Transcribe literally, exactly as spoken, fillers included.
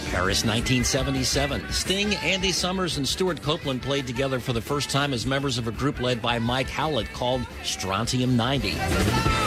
Paris nineteen seventy-seven. Sting, Andy Summers, and Stuart Copeland played together for the first time as members of a group led by Mike Howlett called Strontium ninety.